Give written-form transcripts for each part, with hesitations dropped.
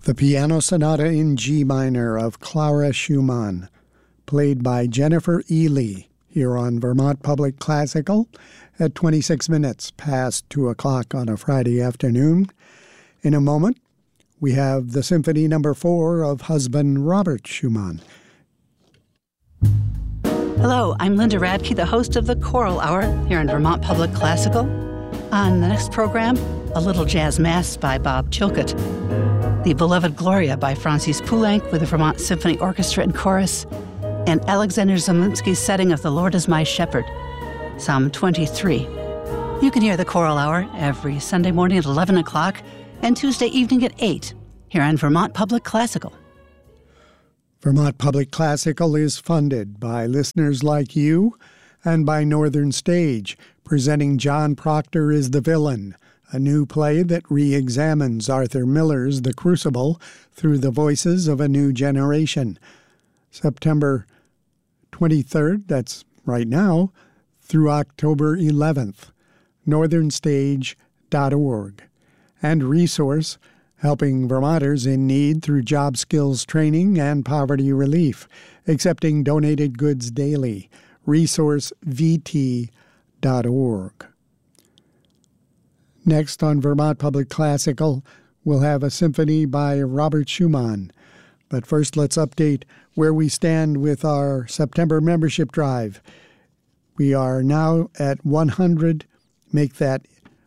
The Piano Sonata in G minor of Clara Schumann, played by Jennifer Ely, here on Vermont Public Classical at 26 minutes past 2 o'clock on a Friday afternoon. In a moment, we have the Symphony No. 4 of husband Robert Schumann. Hello, I'm Linda Radke, the host of the Choral Hour here in Vermont Public Classical. On the next program, a little jazz mass by Bob Chilcott, The Beloved Gloria by Francis Poulenc with the Vermont Symphony Orchestra and Chorus, and Alexander Zemlinsky's setting of The Lord is My Shepherd, Psalm 23. You can hear the Choral Hour every Sunday morning at 11 o'clock and Tuesday evening at 8 here on Vermont Public Classical. Vermont Public Classical is funded by listeners like you and by Northern Stage, presenting John Proctor is the Villain, a new play that re-examines Arthur Miller's The Crucible through the voices of a new generation. September 23rd, that's right now, through October 11th, northernstage.org. And resource, helping Vermonters in need through job skills training and poverty relief, accepting donated goods daily, resourcevt.org. Next on Vermont Public Classical, we'll have a symphony by Robert Schumann. But first, let's update where we stand with our September membership drive. We are now at 100, make that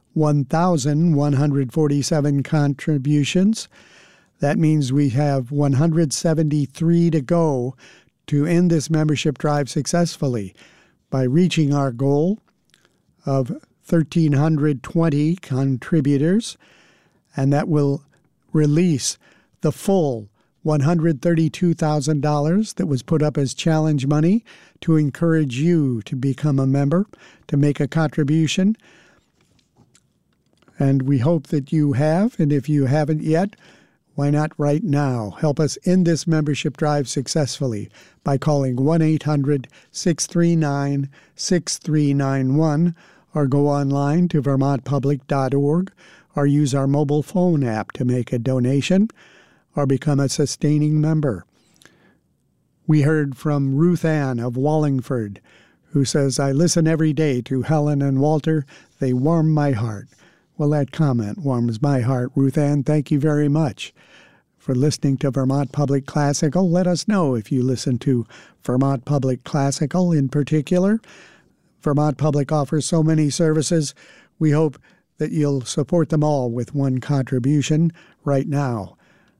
1,147 contributions. That means we have 173 to go to end this membership drive successfully by reaching our goal of 1,320 contributors, and that will release the full $132,000 that was put up as challenge money to encourage you to become a member, to make a contribution. And we hope that you have, and if you haven't yet, why not right now? Help us end this membership drive successfully by calling 1-800-639-6391 or go online to vermontpublic.org or use our mobile phone app to make a donation or become a sustaining member. We heard from Ruth Ann of Wallingford, who says, I listen every day to Helen and Walter. They warm my heart. Well, that comment warms my heart, Ruth Ann. Thank you very much for listening to Vermont Public Classical. Let us know if you listen to Vermont Public Classical in particular. Vermont Public offers so many services. We hope that you'll support them all with one contribution right now.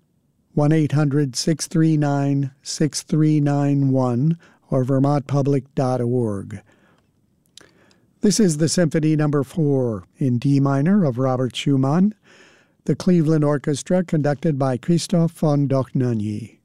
1-800-639-6391 or vermontpublic.org. This is the Symphony No. 4 in D minor of Robert Schumann, the Cleveland Orchestra conducted by Christoph von Dohnanyi.